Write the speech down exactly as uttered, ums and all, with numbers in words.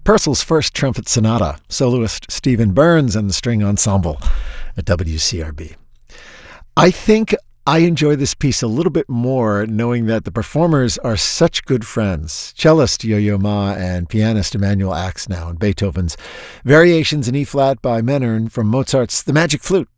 Purcell's first trumpet sonata, soloist Stephen Burns and the string ensemble at W C R B. I think I enjoy this piece a little bit more knowing that the performers are such good friends. Cellist Yo-Yo Ma and pianist Emanuel Axnow, and Beethoven's Variations in E-flat by Menaern from Mozart's The Magic Flute